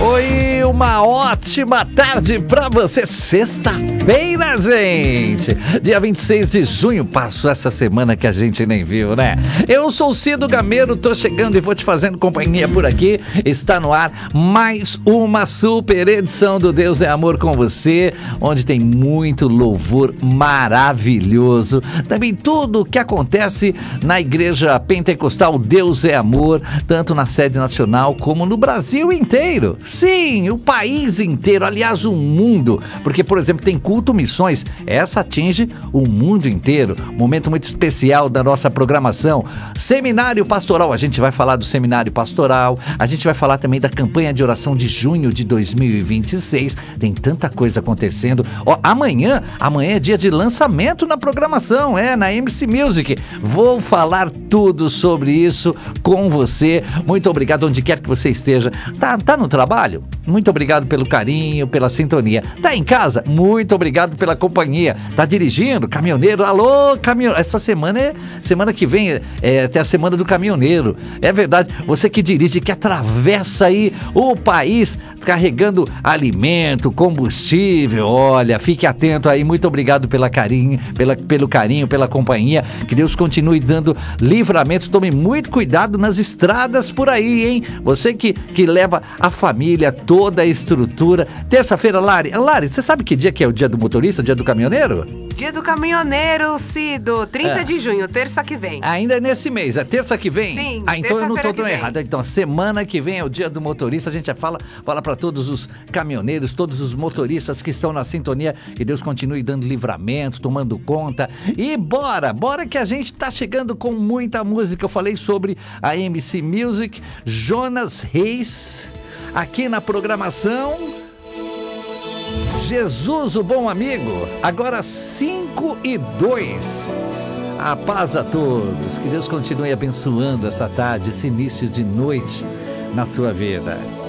Oi, uma ótima tarde pra você. Sexta-feira, gente. Dia 26 de junho. Passou essa semana que a gente nem viu, né? Eu sou o Cido Gameiro, tô chegando e vou te fazendo companhia por aqui. Está no ar mais uma super edição do Deus é Amor com você, onde tem muito louvor maravilhoso. Também tudo o que acontece na Igreja Pentecostal Deus é Amor, tanto na sede nacional como no Brasil inteiro. Sim, o país inteiro, aliás, o mundo. Porque, por exemplo, tem culto missões. Essa atinge o mundo inteiro. Momento muito especial da nossa programação. Seminário Pastoral. A gente vai falar do Seminário Pastoral. A gente vai falar também da campanha de oração de junho de 2026. Tem tanta coisa acontecendo. Ó, amanhã é dia de lançamento na programação, na MC Music. Vou falar tudo sobre isso com você. Muito obrigado onde quer que você esteja. Tá no trabalho? Muito obrigado pelo carinho, pela sintonia. Tá em casa? Muito obrigado pela companhia. Tá dirigindo? Caminhoneiro? Alô, caminhoneiro. Essa semana que vem até a semana do caminhoneiro. É verdade. Você que dirige, que atravessa aí o país carregando alimento, combustível. Olha, fique atento aí. Muito obrigado pelo carinho, pela companhia. Que Deus continue dando livramento. Tome muito cuidado nas estradas por aí, hein? Você que leva a família, toda a estrutura. Terça-feira, Lari, você sabe que dia que é o dia do motorista, o dia do caminhoneiro? Dia do caminhoneiro, Cido, 30 de junho, terça que vem. Ainda é nesse mês, é terça que vem? Sim, então eu não tô tão vem. errado. Então, semana que vem é o dia do motorista, a gente já fala para todos os caminhoneiros, todos os motoristas que estão na sintonia, que Deus continue dando livramento, tomando conta. E bora que a gente tá chegando com muita música. Eu falei sobre a MC Music, Jonas Reis, aqui na programação. Jesus, o bom amigo, agora 5:02. A paz a todos, que Deus continue abençoando essa tarde, esse início de noite na sua vida.